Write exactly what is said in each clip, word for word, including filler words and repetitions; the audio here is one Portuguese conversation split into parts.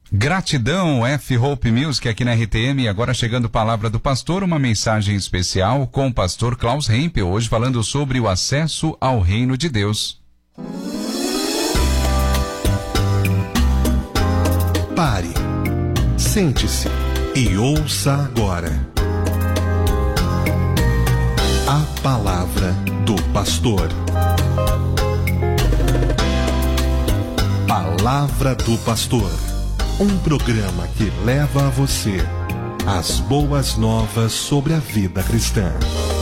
Gratidão, F. Hope Music aqui na R T M. Agora chegando Palavra do Pastor, uma mensagem especial com o pastor Klaus Rempel, hoje falando sobre o acesso ao reino de Deus. Pare, sente-se e ouça agora a Palavra do Pastor. Palavra do Pastor. Um programa que leva a você as boas novas sobre a vida cristã.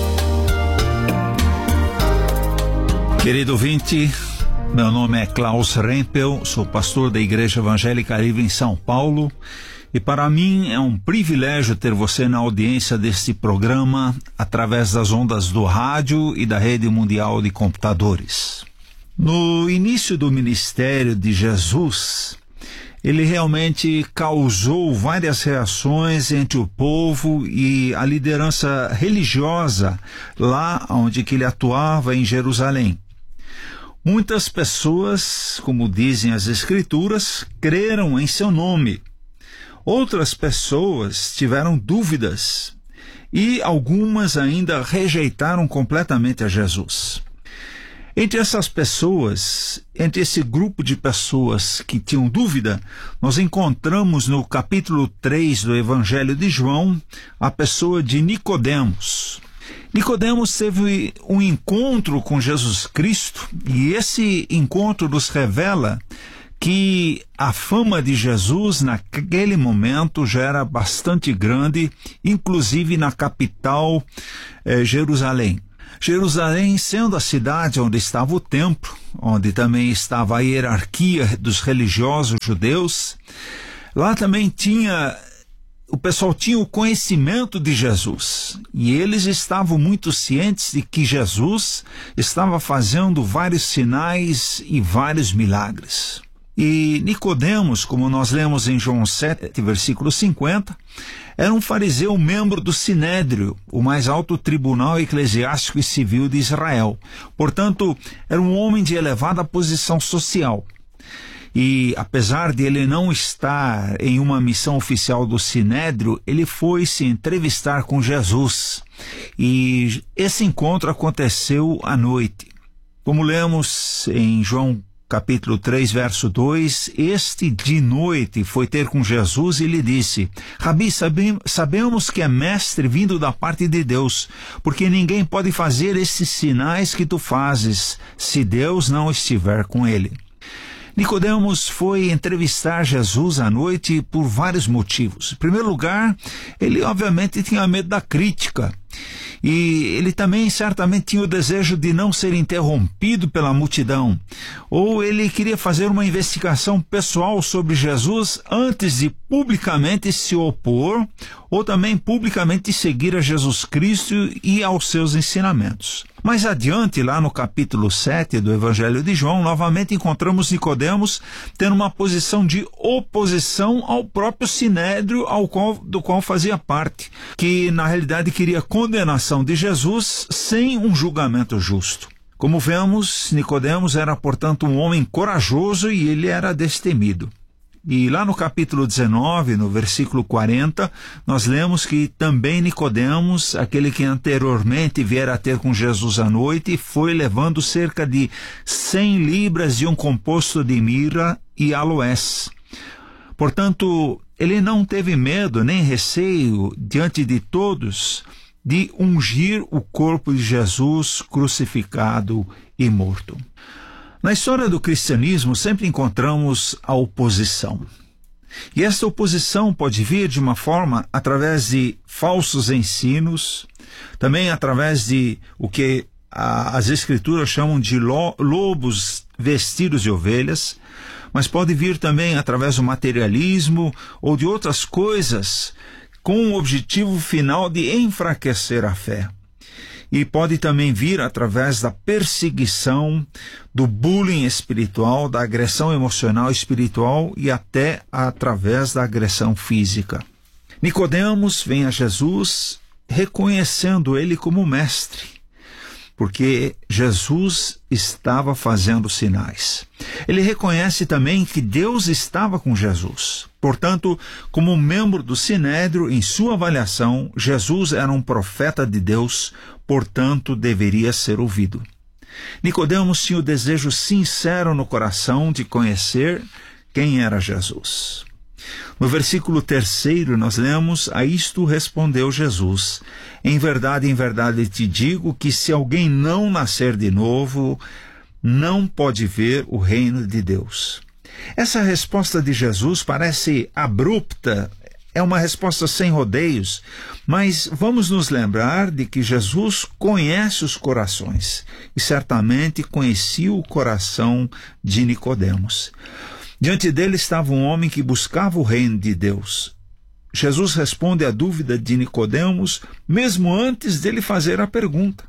Querido ouvinte, meu nome é Klaus Rempel, sou pastor da Igreja Evangélica Livre em São Paulo, e para mim é um privilégio ter você na audiência deste programa através das ondas do rádio e da rede mundial de computadores. No início do ministério de Jesus, ele realmente causou várias reações entre o povo e a liderança religiosa lá onde que ele atuava, em Jerusalém. Muitas pessoas, como dizem as Escrituras, creram em seu nome. Outras pessoas tiveram dúvidas e algumas ainda rejeitaram completamente a Jesus. Entre essas pessoas, entre esse grupo de pessoas que tinham dúvida, nós encontramos no capítulo três do Evangelho de João a pessoa de Nicodemos. Nicodemos teve um encontro com Jesus Cristo e esse encontro nos revela que a fama de Jesus naquele momento já era bastante grande, inclusive na capital, eh, Jerusalém. Jerusalém sendo a cidade onde estava o templo, onde também estava a hierarquia dos religiosos judeus, lá também tinha, o pessoal tinha o conhecimento de Jesus, e eles estavam muito cientes de que Jesus estava fazendo vários sinais e vários milagres. E Nicodemos, como nós lemos em João sete, versículo cinquenta, era um fariseu membro do Sinédrio, o mais alto tribunal eclesiástico e civil de Israel. Portanto, era um homem de elevada posição social. E, apesar de ele não estar em uma missão oficial do Sinédrio, ele foi se entrevistar com Jesus. E esse encontro aconteceu à noite. Como lemos em João capítulo três, verso dois, este de noite foi ter com Jesus e lhe disse: Rabi, sabe, sabemos que é mestre vindo da parte de Deus, porque ninguém pode fazer esses sinais que tu fazes, se Deus não estiver com ele. Nicodemos foi entrevistar Jesus à noite por vários motivos. Em primeiro lugar, ele obviamente tinha medo da crítica. E ele também certamente tinha o desejo de não ser interrompido pela multidão. Ou ele queria fazer uma investigação pessoal sobre Jesus antes de publicamente se opor, ou também publicamente seguir a Jesus Cristo e aos seus ensinamentos. Mais adiante, lá no capítulo sete do Evangelho de João, novamente encontramos Nicodemos tendo uma posição de oposição ao próprio Sinédrio ao qual, do qual fazia parte, que na realidade queria condenação de Jesus sem um julgamento justo. Como vemos, Nicodemos era, portanto, um homem corajoso e ele era destemido. E lá no capítulo dezenove, no versículo quarenta, nós lemos que também Nicodemos, aquele que anteriormente viera a ter com Jesus à noite, foi levando cerca de cem libras de um composto de mirra e aloés. Portanto, ele não teve medo nem receio diante de todos de ungir o corpo de Jesus crucificado e morto. Na história do cristianismo sempre encontramos a oposição. E esta oposição pode vir de uma forma através de falsos ensinos, também através de o que a, as escrituras chamam de lo, lobos vestidos de ovelhas, mas pode vir também através do materialismo ou de outras coisas com o objetivo final de enfraquecer a fé. E pode também vir através da perseguição, do bullying espiritual, da agressão emocional espiritual e até através da agressão física. Nicodemos vem a Jesus reconhecendo ele como mestre. porque Jesus estava fazendo sinais. Ele reconhece também que Deus estava com Jesus. Portanto, como membro do Sinédrio, em sua avaliação, Jesus era um profeta de Deus, portanto, deveria ser ouvido. Nicodemos tinha o desejo sincero no coração de conhecer quem era Jesus. No versículo terceiro nós lemos: a isto respondeu Jesus: em verdade, em verdade te digo que se alguém não nascer de novo, não pode ver o reino de Deus. Essa resposta de Jesus parece abrupta, é uma resposta sem rodeios, mas vamos nos lembrar de que Jesus conhece os corações e certamente conhecia o coração de Nicodemos. Diante dele estava um homem que buscava o reino de Deus. Jesus responde à dúvida de Nicodemos mesmo antes dele fazer a pergunta.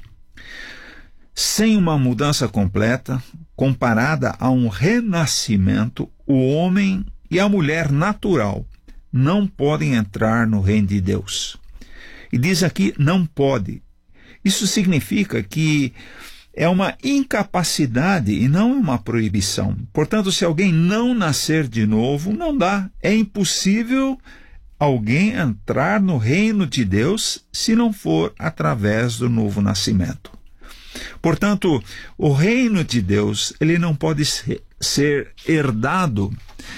Sem uma mudança completa, comparada a um renascimento, o homem e a mulher natural não podem entrar no reino de Deus. E diz aqui, não pode. Isso significa que é uma incapacidade e não é uma proibição. Portanto, se alguém não nascer de novo, não dá. É impossível alguém entrar no reino de Deus se não for através do novo nascimento. Portanto, o reino de Deus, ele não pode ser herdado.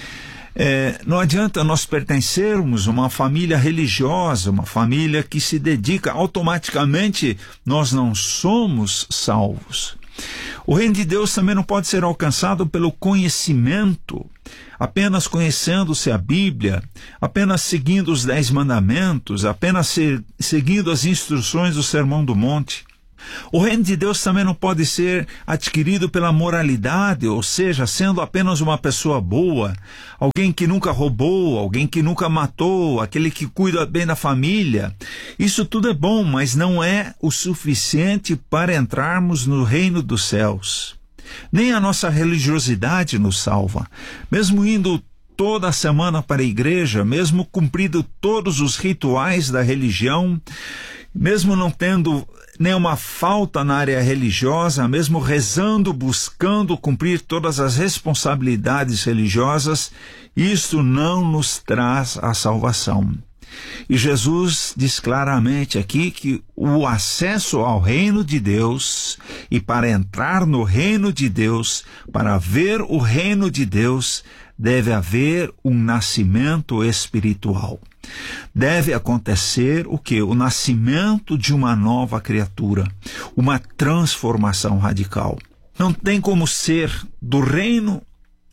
É, não adianta nós pertencermos a uma família religiosa, uma família que se dedica, automaticamente nós não somos salvos. O reino de Deus também não pode ser alcançado pelo conhecimento, apenas conhecendo-se a Bíblia, apenas seguindo os dez mandamentos, apenas se, seguindo as instruções do Sermão do Monte. O reino de Deus também não pode ser adquirido pela moralidade, ou seja, sendo apenas uma pessoa boa, alguém que nunca roubou, alguém que nunca matou, aquele que cuida bem da família. Isso tudo é bom, mas não é o suficiente para entrarmos no reino dos céus. Nem a nossa religiosidade nos salva. Mesmo indo toda semana para a igreja, mesmo cumprindo todos os rituais da religião, mesmo não tendo nenhuma falta na área religiosa, mesmo rezando, buscando cumprir todas as responsabilidades religiosas, isto não nos traz a salvação. E Jesus diz claramente aqui que o acesso ao reino de Deus, e para entrar no reino de Deus, para ver o reino de Deus, deve haver um nascimento espiritual. Deve acontecer o quê? O nascimento de uma nova criatura, uma transformação radical. Não tem como ser do reino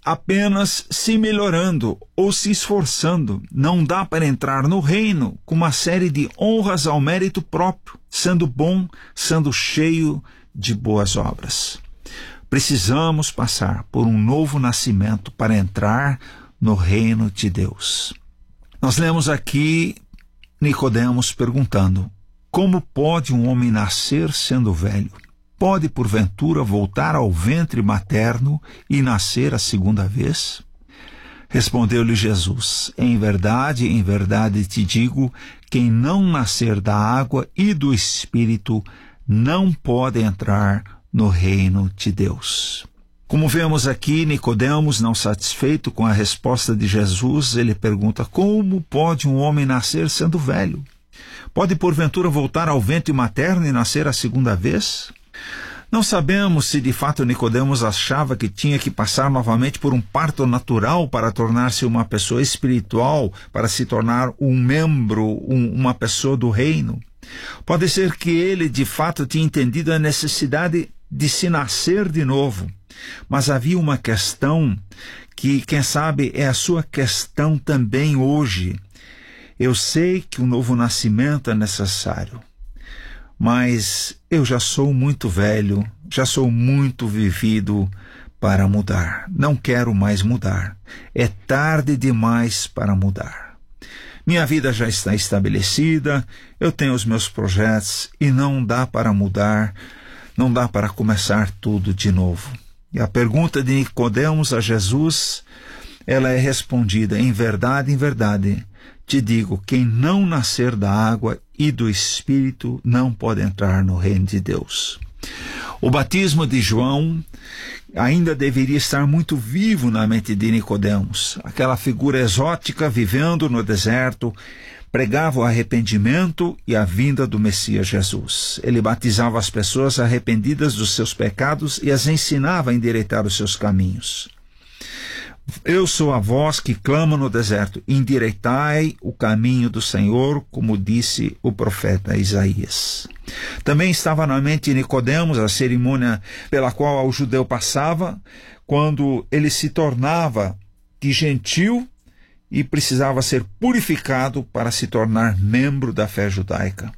apenas se melhorando ou se esforçando. Não dá para entrar no reino com uma série de honras ao mérito próprio, sendo bom, sendo cheio de boas obras. Precisamos passar por um novo nascimento para entrar no reino de Deus. Nós lemos aqui Nicodemos perguntando: como pode um homem nascer sendo velho? Pode, porventura, voltar ao ventre materno e nascer a segunda vez? Respondeu-lhe Jesus: em verdade, em verdade te digo, quem não nascer da água e do Espírito não pode entrar no reino de Deus. Como vemos aqui, Nicodemos, não satisfeito com a resposta de Jesus, ele pergunta: como pode um homem nascer sendo velho? Pode, porventura, voltar ao ventre materno e nascer a segunda vez? Não sabemos se de fato Nicodemos achava que tinha que passar novamente por um parto natural para tornar-se uma pessoa espiritual, para se tornar um membro, um, uma pessoa do reino. Pode ser que ele de fato tinha entendido a necessidade de se nascer de novo. Mas havia uma questão que, quem sabe, é a sua questão também hoje. Eu sei que o novo nascimento é necessário, mas eu já sou muito velho, já sou muito vivido para mudar. Não quero mais mudar. É tarde demais para mudar. Minha vida já está estabelecida, eu tenho os meus projetos e não dá para mudar, não dá para começar tudo de novo. E a pergunta de Nicodemos a Jesus, ela é respondida: em verdade, em verdade, te digo, quem não nascer da água e do Espírito não pode entrar no reino de Deus. O batismo de João ainda deveria estar muito vivo na mente de Nicodemos. Aquela figura exótica vivendo no deserto pregava o arrependimento e a vinda do Messias Jesus. Ele batizava as pessoas arrependidas dos seus pecados e as ensinava a endireitar os seus caminhos. Eu sou a voz que clama no deserto, endireitai o caminho do Senhor, como disse o profeta Isaías. Também estava na mente de Nicodemos a cerimônia pela qual o judeu passava quando ele se tornava de gentil e precisava ser purificado para se tornar membro da fé judaica.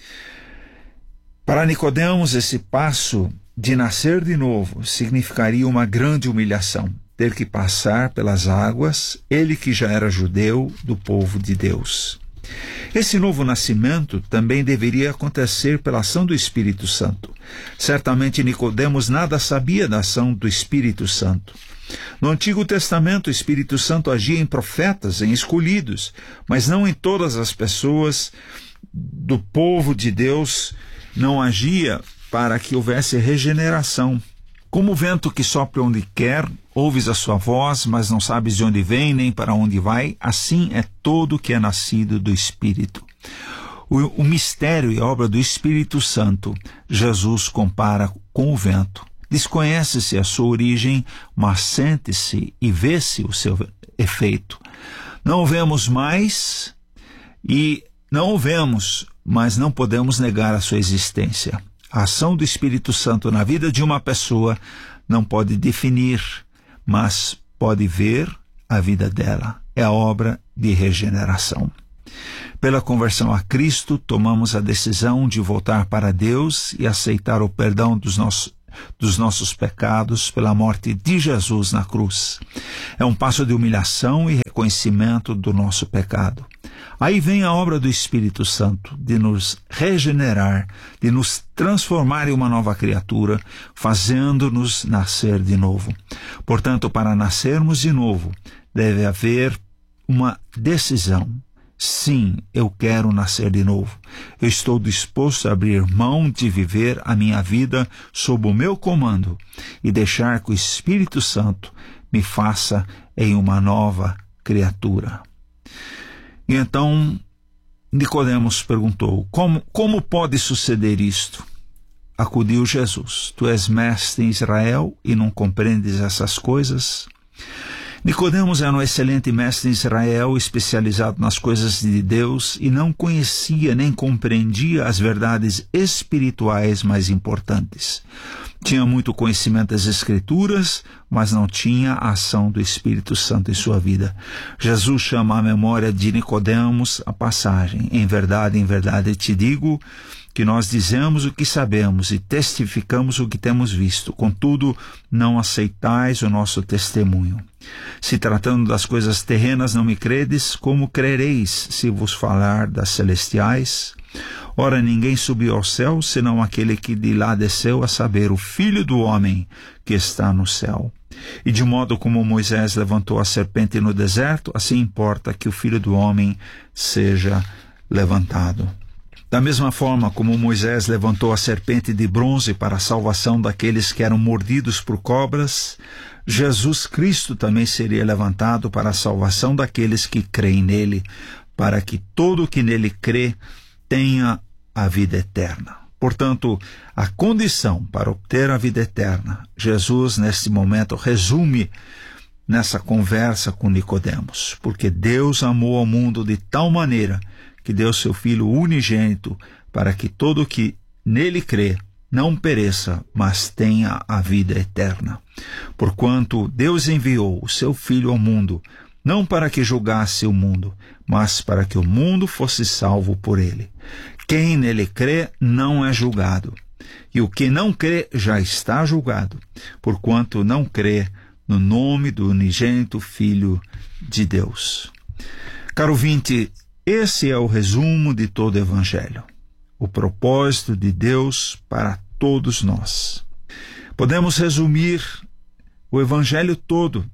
Para Nicodemos, esse passo de nascer de novo significaria uma grande humilhação, ter que passar pelas águas, ele que já era judeu do povo de Deus. Esse novo nascimento também deveria acontecer pela ação do Espírito Santo. Certamente Nicodemos nada sabia da ação do Espírito Santo. No Antigo Testamento, o Espírito Santo agia em profetas, em escolhidos, mas não em todas as pessoas do povo de Deus, não agia para que houvesse regeneração. Como o vento que sopra onde quer, ouves a sua voz, mas não sabes de onde vem nem para onde vai, assim é todo que é nascido do Espírito. O, o mistério e obra do Espírito Santo, Jesus compara com o vento. Desconhece-se a sua origem, mas sente-se e vê-se o seu efeito. Não o vemos mais e não o vemos, mas não podemos negar a sua existência. A ação do Espírito Santo na vida de uma pessoa não pode definir, mas pode ver a vida dela. É a obra de regeneração. Pela conversão a Cristo, tomamos a decisão de voltar para Deus e aceitar o perdão dos nossos, dos nossos pecados pela morte de Jesus na cruz. É um passo de humilhação e reconhecimento do nosso pecado. Aí vem a obra do Espírito Santo, de nos regenerar, de nos transformar em uma nova criatura, fazendo-nos nascer de novo. Portanto, para nascermos de novo, deve haver uma decisão. Sim, eu quero nascer de novo. Eu estou disposto a abrir mão de viver a minha vida sob o meu comando e deixar que o Espírito Santo me faça em uma nova criatura. E então, Nicodemos perguntou, como, como pode suceder isto? Acudiu Jesus, tu és mestre em Israel e não compreendes essas coisas? Nicodemos era um excelente mestre em Israel, especializado nas coisas de Deus, e não conhecia nem compreendia as verdades espirituais mais importantes. Tinha muito conhecimento das Escrituras, mas não tinha a ação do Espírito Santo em sua vida. Jesus chama à memória de Nicodemos a passagem. Em verdade, em verdade te digo que nós dizemos o que sabemos e testificamos o que temos visto. Contudo, não aceitais o nosso testemunho. Se tratando das coisas terrenas não me credes, como crereis se vos falar das celestiais? Ora, ninguém subiu ao céu, senão aquele que de lá desceu, a saber, o Filho do Homem que está no céu. E de modo como Moisés levantou a serpente no deserto, assim importa que o Filho do Homem seja levantado. Da mesma forma como Moisés levantou a serpente de bronze para a salvação daqueles que eram mordidos por cobras, Jesus Cristo também seria levantado para a salvação daqueles que creem nele, para que todo o que nele crê tenha a vida eterna. Portanto, a condição para obter a vida eterna, Jesus, neste momento, resume nessa conversa com Nicodemos, porque Deus amou ao mundo de tal maneira que deu seu Filho unigênito para que todo o que nele crê não pereça, mas tenha a vida eterna. Porquanto Deus enviou o seu Filho ao mundo, não para que julgasse o mundo, mas para que o mundo fosse salvo por ele. Quem nele crê não é julgado, e o que não crê já está julgado, porquanto não crê no nome do unigênito Filho de Deus. Caro ouvinte, esse é o resumo de todo o Evangelho, o propósito de Deus para todos nós. Podemos resumir o Evangelho todo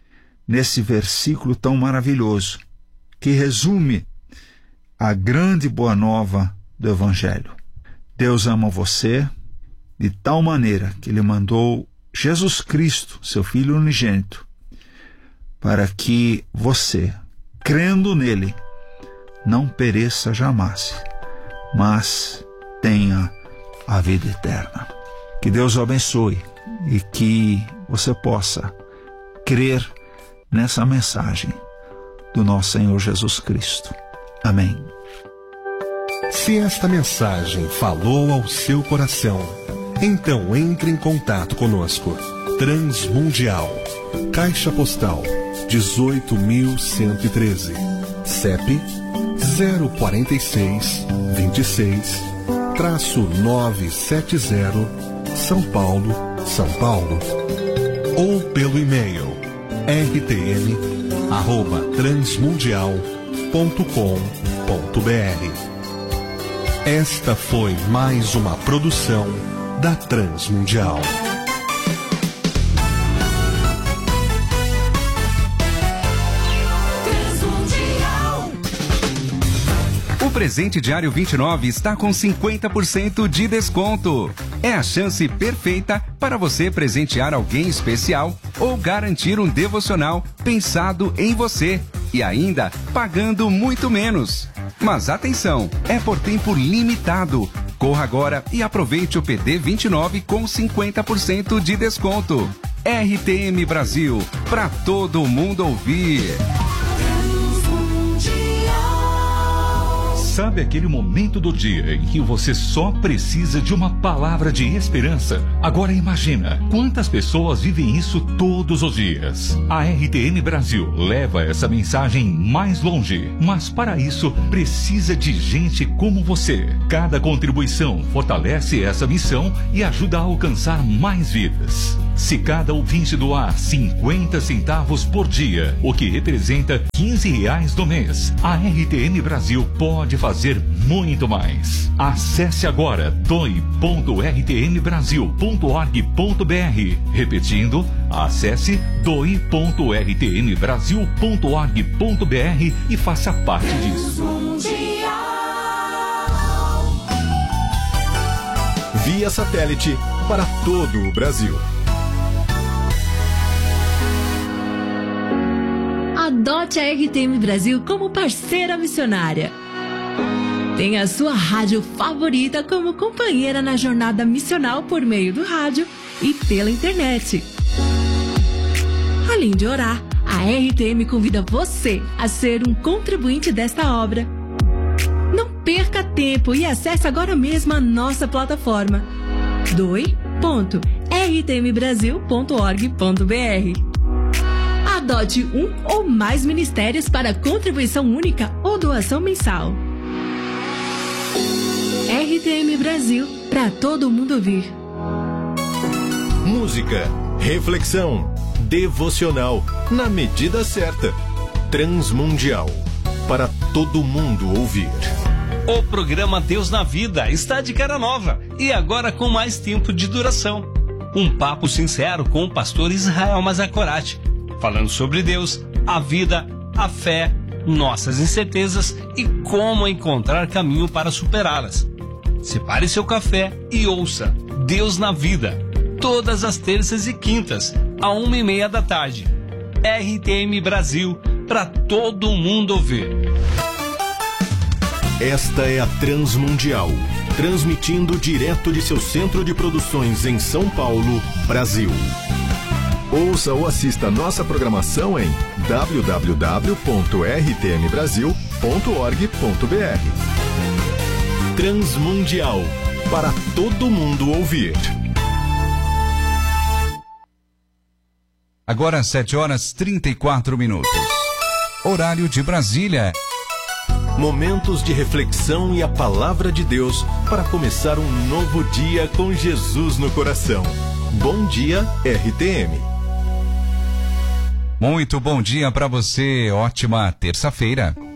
nesse versículo tão maravilhoso, que resume a grande boa nova do Evangelho. Deus ama você de tal maneira que ele mandou Jesus Cristo, seu Filho unigênito, para que você, crendo nele, não pereça jamais, mas tenha a vida eterna. Que Deus o abençoe e que você possa crer nessa mensagem do nosso Senhor Jesus Cristo. Amém. Se esta mensagem falou ao seu coração, então entre em contato conosco. Transmundial, Caixa Postal dezoito mil cento e treze, C E P zero quarenta e seis, vinte e seis, traço novecentos e setenta, São Paulo, São Paulo. Ou pelo e-mail r t m arroba transmundial ponto com ponto b r. Esta foi mais uma produção da Transmundial. O presente diário vinte e nove está com cinquenta por cento de desconto. É a chance perfeita para você presentear alguém especial ou garantir um devocional pensado em você e ainda pagando muito menos. Mas atenção, é por tempo limitado. Corra agora e aproveite o P D vinte e nove com cinquenta por cento de desconto. R T M Brasil, para todo mundo ouvir. Sabe aquele momento do dia em que você só precisa de uma palavra de esperança? Agora imagina quantas pessoas vivem isso todos os dias. A R T M Brasil leva essa mensagem mais longe, mas para isso precisa de gente como você. Cada contribuição fortalece essa missão e ajuda a alcançar mais vidas. Se cada ouvinte doar cinquenta centavos por dia, o que representa quinze reais do mês, a R T M Brasil pode fazer muito mais. Acesse agora doe ponto r t m brasil ponto org ponto b r. Repetindo, acesse doe ponto r t m brasil ponto org ponto b r e faça parte disso. Via satélite para todo o Brasil. Adote a R T M Brasil como parceira missionária. Tenha a sua rádio favorita como companheira na jornada missional por meio do rádio e pela internet. Além de orar, a R T M convida você a ser um contribuinte desta obra. Não perca tempo e acesse agora mesmo a nossa plataforma doe ponto r t m brasil ponto org ponto b r. Adote um ou mais ministérios para contribuição única ou doação mensal. R T M Brasil, para todo mundo ouvir. Música, reflexão, devocional, na medida certa. Transmundial, para todo mundo ouvir. O programa Deus na Vida está de cara nova e agora com mais tempo de duração. Um papo sincero com o pastor Israel Mazakorati, falando sobre Deus, a vida, a fé, nossas incertezas e como encontrar caminho para superá-las. Separe seu café e ouça Deus na Vida, todas as terças e quintas, a uma e meia da tarde. R T M Brasil, para todo mundo ouvir. Esta é a Transmundial, transmitindo direto de seu centro de produções em São Paulo, Brasil. Ouça ou assista nossa programação em w w w ponto r t m brasil ponto org ponto b r. Transmundial, para todo mundo ouvir. Agora sete horas e trinta e quatro minutos. Horário de Brasília. Momentos de reflexão e a palavra de Deus para começar um novo dia com Jesus no coração. Bom dia, R T M. Muito bom dia para você. Ótima terça-feira.